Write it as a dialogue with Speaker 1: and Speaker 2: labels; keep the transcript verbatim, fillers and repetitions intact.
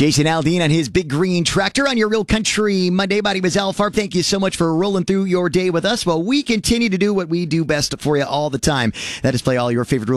Speaker 1: Jason Aldean on his big green tractor on your Real Country Monday. My name is Al Farb. Thank you so much for rolling through your day with us while we continue to do what we do best for you all the time. That is play all your favorite